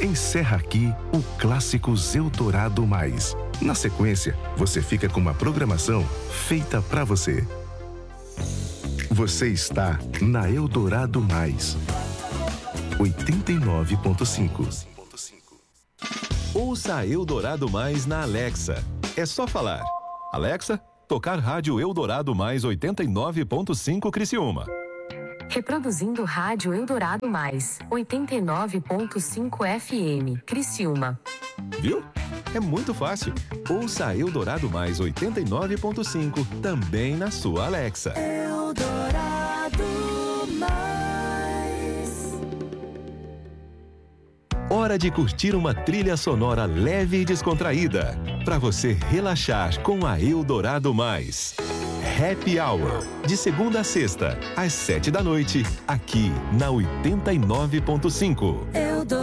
Encerra aqui o Clássicos Eldorado Mais. Na sequência, você fica com uma programação feita pra você. Você está na Eldorado Mais. 89.5. Ouça a Eldorado Mais na Alexa. É só falar: Alexa, tocar rádio Eldorado Mais 89.5 Criciúma. Reproduzindo rádio Eldorado Mais 89.5 FM Criciúma. Viu? É muito fácil. Ouça a Eldorado Mais 89.5 também na sua Alexa. Eldorado Mais. Hora de curtir uma trilha sonora leve e descontraída, para você relaxar com a Eldorado Mais. Happy Hour, de segunda a sexta, às 7 da noite, aqui na 89.5.